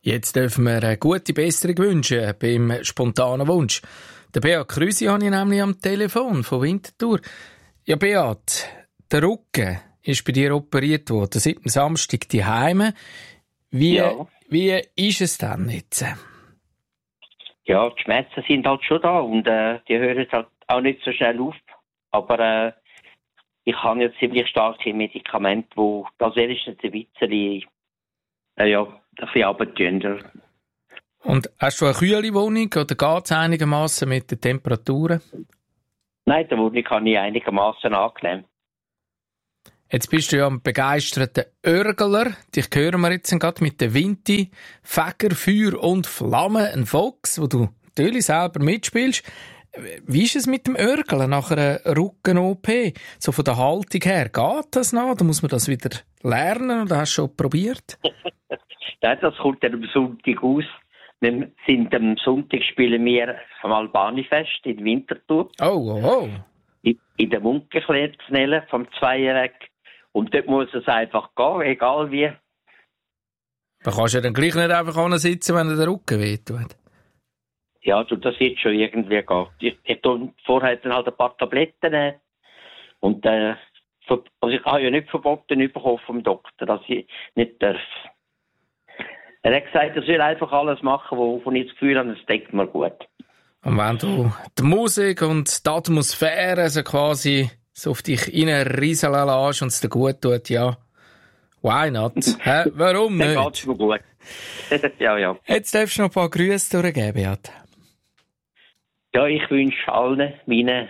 Jetzt dürfen wir eine gute Besserung wünschen beim spontanen Wunsch. Der Beat Krüsi habe ich nämlich am Telefon von Winterthur. Ja, Beat, der Rücken ist bei dir operiert worden, seit dem Samstag die Heime. Wie ist es denn jetzt? Ja, die Schmerzen sind halt schon da und die hören halt auch nicht so schnell auf. Aber ich habe jetzt ziemlich starke Medikamente, die das wenigstens ein bisschen, ein bisschen runtertun. Und hast du eine kühle Wohnung oder geht es einigermaßen mit den Temperaturen? Nein, die Wohnung habe ich einigermaßen angenehm. Jetzt bist du ja ein begeisterter Örgler. Dich hören wir jetzt gerade mit der Vinti, Fäger, Feuer und Flamme, ein Fox, wo du natürlich selber mitspielst. Wie ist es mit dem Örgeln nach einer Rücken-OP? So von der Haltung her, geht das noch? Oder muss man das wieder lernen oder hast du schon probiert? Ja, das kommt dann am Sonntag aus. Am Sonntag spielen wir am Albani-Fest in Winterthur. Oh. In der Munkenklerzelle vom Zweiereck. Und dort muss es einfach gehen, egal wie. Da kannst du ja dann gleich nicht einfach sitzen, wenn dir der Rücken wehtut. Ja, das wird schon irgendwie gehen. Ich tue vorher dann halt ein paar Tabletten nehmen. Und also ich habe ja nicht verboten bekommen vom Doktor, dass ich nicht darf. Er hat gesagt, ich soll einfach alles machen, wovon ich das Gefühl habe, das deckt mir gut. Und wenn du die Musik und die Atmosphäre so quasi so auf dich reinrieseln lässt und es dir gut tut, ja, why not? Warum nicht? Dann geht's mir gut. Ja. Jetzt darfst du noch ein paar Grüße durchgeben, Beat. Ja, ich wünsche allen meinen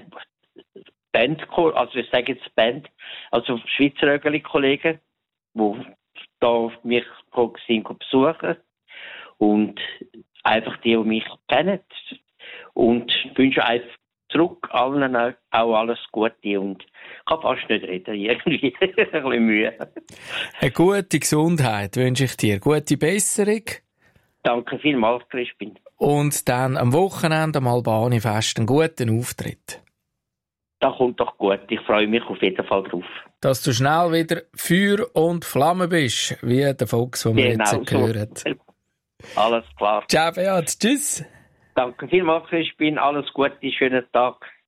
ich sage jetzt Band, also Schweizer Rögeli-Kollegen, die da mich besuchen und einfach die mich kennen. Und ich wünsche einfach zurück allen auch alles Gute und ich kann fast nicht reden, irgendwie ein bisschen Mühe. Eine gute Gesundheit wünsche ich dir, gute Besserung. Danke vielmals, Crispin. Und dann am Wochenende am Albani-Fest einen guten Auftritt. Das kommt doch gut. Ich freue mich auf jeden Fall drauf. Dass du schnell wieder Feuer und Flamme bist, wie der Fuchs, den wir jetzt hören. Alles klar. Ciao, Beat. Tschüss. Danke vielmals, Crispin. Alles Gute, schönen Tag.